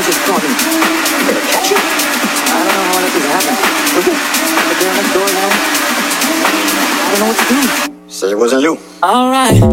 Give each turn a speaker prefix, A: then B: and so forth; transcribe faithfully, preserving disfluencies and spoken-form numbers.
A: was just talking. You gonna catch it? I don't know how that just happened. Was it? The girl next door, you know? I don't know what to do.
B: Say it wasn't you.
A: Alright.